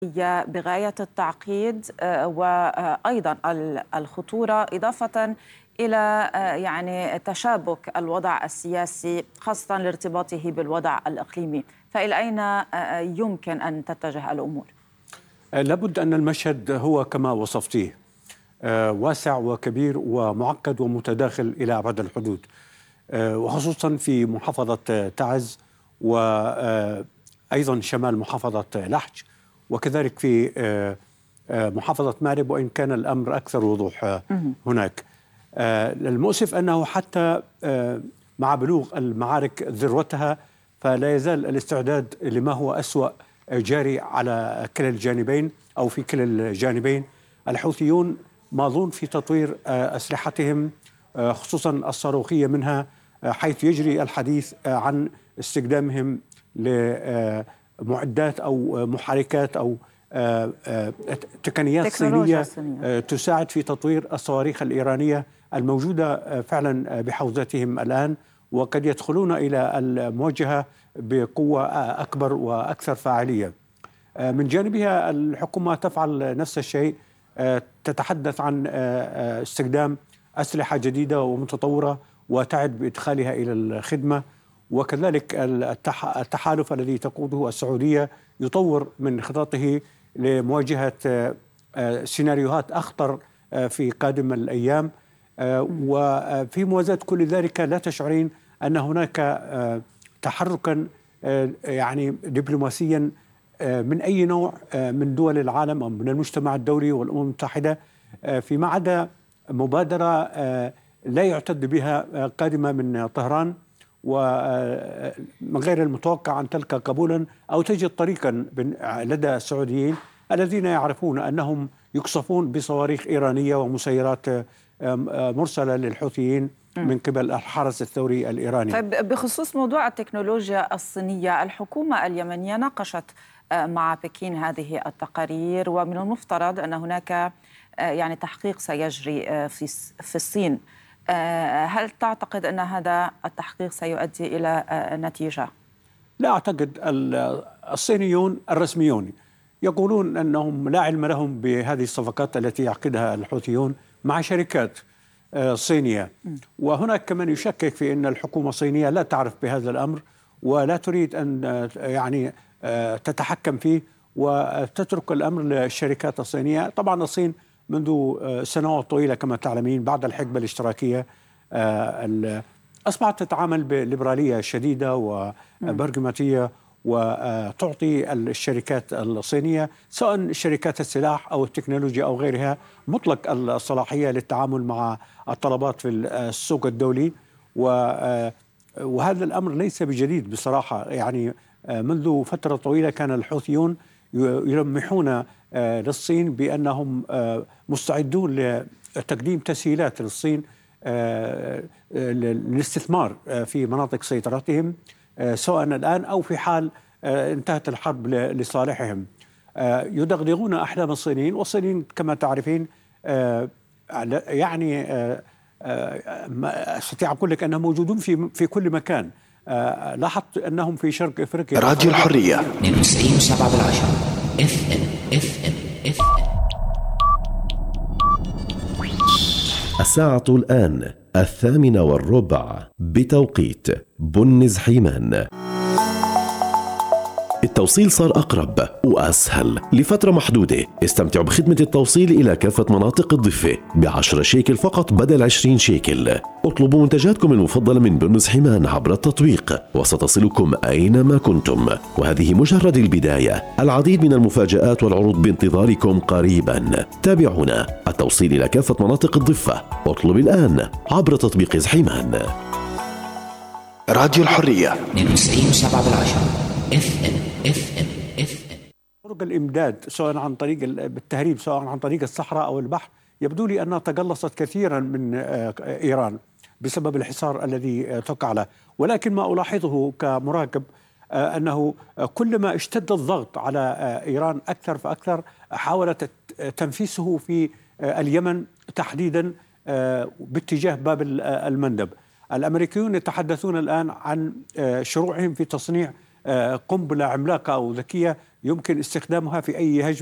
هي بغاية التعقيد وأيضا الخطورة، إضافة إلى يعني تشابك الوضع السياسي خاصة لارتباطه بالوضع الإقليمي. فإلى أين يمكن أن تتجه الأمور؟ لابد أن المشهد هو كما وصفتيه، واسع وكبير ومعقد ومتداخل إلى أبعد الحدود، وخصوصا في محافظة تعز وأيضا شمال محافظة لحج، وكذلك في محافظة مأرب، وإن كان الأمر أكثر وضوح هناك. المؤسف أنه حتى مع بلوغ المعارك ذروتها فلا يزال الاستعداد لما هو أسوأ جاري على كلا الجانبين أو في كلا الجانبين. الحوثيون ماضون في تطوير أسلحتهم خصوصا الصاروخية منها، حيث يجري الحديث عن استخدامهم لمعدات أو محركات أو تقنيات صينية تساعد في تطوير الصواريخ الإيرانية الموجودة فعلا بحوزتهم الآن، وقد يدخلون إلى المواجهة بقوة أكبر وأكثر فاعلية. من جانبها الحكومة تفعل نفس الشيء، تتحدث عن استخدام أسلحة جديدة ومتطورة وتعد بإدخالها إلى الخدمة، وكذلك التحالف الذي تقوده السعودية يطور من خططه لمواجهة سيناريوهات أخطر في قادم الأيام. وفي موازاة كل ذلك لا تشعرين أن هناك تحركا يعني دبلوماسيا من أي نوع من دول العالم أو من المجتمع الدولي والأمم المتحدة، فيما عدا مبادرة لا يعتد بها قادمة من طهران، ومن غير المتوقع أن تلقى قبولا أو تجد طريقا لدى السعوديين الذين يعرفون أنهم يقصفون بصواريخ إيرانية ومسيرات مرسلة للحوثيين من قبل الحرس الثوري الإيراني. طيب، بخصوص موضوع التكنولوجيا الصينية، الحكومة اليمنية ناقشت مع بكين هذه التقارير، ومن المفترض أن هناك يعني تحقيق سيجري في الصين. هل تعتقد أن هذا التحقيق سيؤدي إلى نتيجة؟ لا أعتقد. الصينيون الرسميون يقولون أنهم لا علم لهم بهذه الصفقات التي يعقدها الحوثيون مع شركات صينية، وهناك كمان يشكك في أن الحكومة الصينية لا تعرف بهذا الأمر ولا تريد أن يعني تتحكم فيه وتترك الأمر للشركات الصينية. طبعا الصين منذ سنوات طويلة كما تعلمين بعد الحقبة الاشتراكية أصبحت تتعامل بليبرالية شديدة وبرغماتية، وتعطي الشركات الصينية سواء شركات السلاح أو التكنولوجيا أو غيرها مطلق الصلاحية للتعامل مع الطلبات في السوق الدولي. وهذا الأمر ليس بجديد بصراحة، يعني منذ فترة طويلة كان الحوثيون يلمحون للصين بأنهم مستعدون لتقديم تسهيلات للصين للاستثمار في مناطق سيطرتهم، سواء الآن أو في حال انتهت الحرب لصالحهم. يدغدغون أحلام الصينيين، والصينيين كما تعرفين يعني أستطيع أقول لك أنهم موجودون في كل مكان. لاحظت أنهم في شرق إفريقيا. راديو الحرية 92.7 FM. الساعة الآن 8:15 بتوقيت بنز حيمان. التوصيل صار أقرب وأسهل لفترة محدودة. استمتعوا بخدمة التوصيل إلى كافة مناطق الضفة ب10 شيكل فقط بدل 20 شيكل. اطلبوا منتجاتكم المفضلة من بنز حيمان عبر التطبيق وستصلكم أينما كنتم، وهذه مجرد البداية. العديد من المفاجآت والعروض بانتظاركم قريبا. تابعونا. التوصيل إلى كافة مناطق الضفة. اطلب الآن عبر تطبيق حيمان. راديو الحرية 92.7 FM. طرق الإمداد سواء عن طريق بالتهريب سواء عن طريق الصحراء أو البحر يبدو لي أنها تقلصت كثيرا من إيران بسبب الحصار الذي تقع له، ولكن ما ألاحظه كمراقب أنه كلما اشتد الضغط على إيران أكثر فأكثر حاولت تنفيسه في اليمن تحديدا باتجاه باب المندب. الأمريكيون يتحدثون الآن عن شروعهم في تصنيع قنبلة عملاقة أو ذكية يمكن استخدامها في أي هجمة